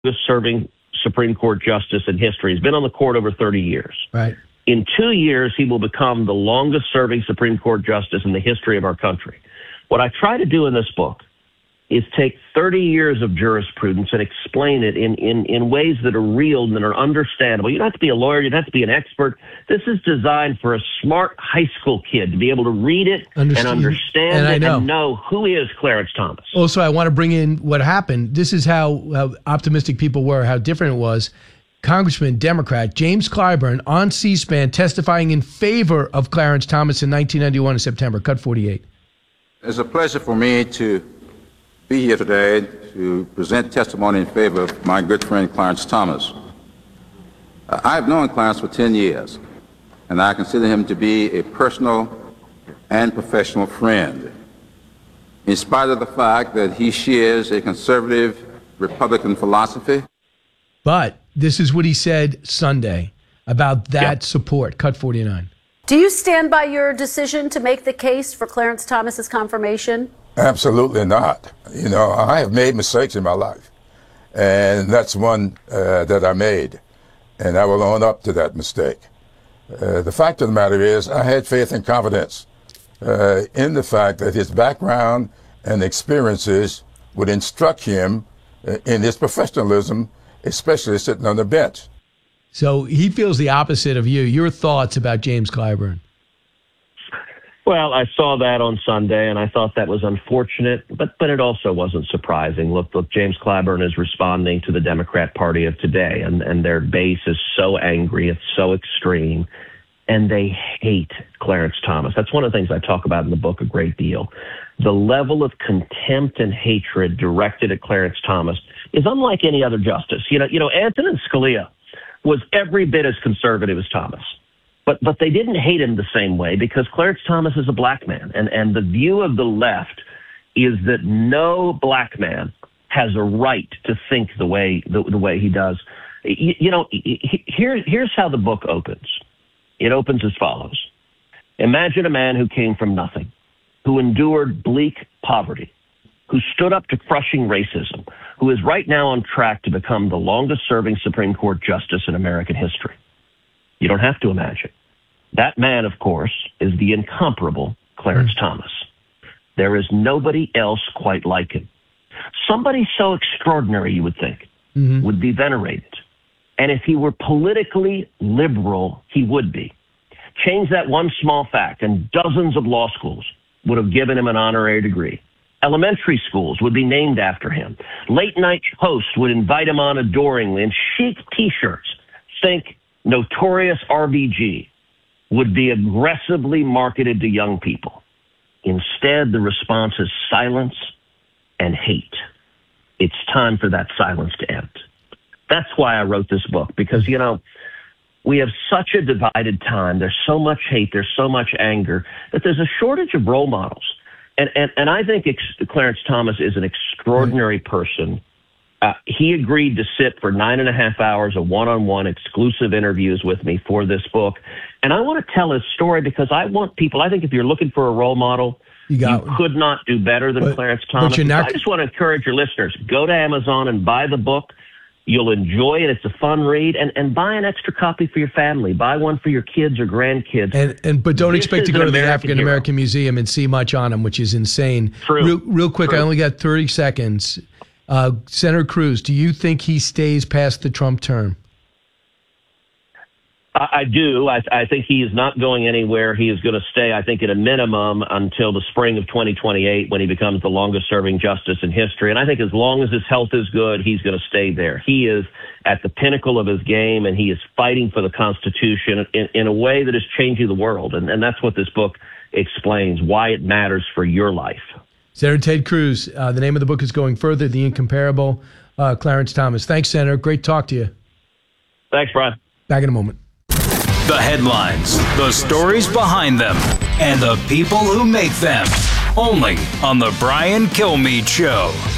serving Supreme Court justice in history. He's been on the court over 30 years. Right. In 2 years, he will become the longest serving Supreme Court justice in the history of our country. What I try to do in this book is take 30 years of jurisprudence and explain it in ways that are real and are understandable. You don't have to be a lawyer. You don't have to be an expert. This is designed for a smart high school kid to be able to read it and understand it and know who is Clarence Thomas. Also, I want to bring in what happened. This is how optimistic people were, how different it was. Congressman, Democrat, James Clyburn on C-SPAN testifying in favor of Clarence Thomas in 1991 in September. Cut 48. It's a pleasure for me to be here today to present testimony in favor of my good friend Clarence Thomas. I've known Clarence for 10 years, and I consider him to be a personal and professional friend, in spite of the fact that he shares a conservative Republican philosophy. But this is what he said Sunday about that support. Cut 49. Do you stand by your decision to make the case for Clarence Thomas's confirmation? Absolutely not. You know, I have made mistakes in my life, and that's one that I made, and I will own up to that mistake. The fact of the matter is I had faith and confidence in the fact that his background and experiences would instruct him in his professionalism, especially sitting on the bench. So he feels the opposite of you. Your thoughts about James Clyburn? Well, I saw that on Sunday, and I thought that was unfortunate, but it also wasn't surprising. Look, James Clyburn is responding to the Democrat Party of today, and their base is so angry, it's so extreme, and they hate Clarence Thomas. That's one of the things I talk about in the book a great deal. The level of contempt and hatred directed at Clarence Thomas is unlike any other justice. You know, Antonin Scalia was every bit as conservative as Thomas. But they didn't hate him the same way because Clarence Thomas is a black man. And the view of the left is that no black man has a right to think the way he does. Here's how the book opens. It opens as follows. Imagine a man who came from nothing, who endured bleak poverty, who stood up to crushing racism, who is right now on track to become the longest-serving Supreme Court justice in American history. You don't have to imagine. That man, of course, is the incomparable Clarence Thomas. There is nobody else quite like him. Somebody so extraordinary, you would think, would be venerated. And if he were politically liberal, he would be. Change that one small fact, and dozens of law schools would have given him an honorary degree. Elementary schools would be named after him. Late-night hosts would invite him on adoringly, and chic T-shirts, think Notorious RBG, would be aggressively marketed to young people. Instead, the response is silence and hate. It's time for that silence to end. That's why I wrote this book, because, you know, we have such a divided time. There's so much hate. There's so much anger that there's a shortage of role models. And I think Clarence Thomas is an extraordinary person. He agreed to sit for 9.5 hours of one-on-one exclusive interviews with me for this book. And I want to tell his story because I want people, I think if you're looking for a role model, you could not do better than Clarence Thomas. I just want to encourage your listeners, go to Amazon and buy the book. You'll enjoy it. It's a fun read. And buy an extra copy for your family. Buy one for your kids or grandkids. But don't expect to go to the African American Museum and see much on him, which is insane. True. Real quick, I only got 30 seconds. Senator Cruz, do you think he stays past the Trump term? I do. I think he is not going anywhere. He is going to stay, I think, at a minimum until the spring of 2028 when he becomes the longest-serving justice in history. And I think as long as his health is good, he's going to stay there. He is at the pinnacle of his game, and he is fighting for the Constitution in a way that is changing the world. And that's what this book explains, why it matters for your life. Senator Ted Cruz, the name of the book is Going Further, The Incomparable Clarence Thomas. Thanks, Senator. Great talk to you. Thanks, Brian. Back in a moment. The headlines, the stories behind them, and the people who make them. Only on The Brian Kilmeade Show.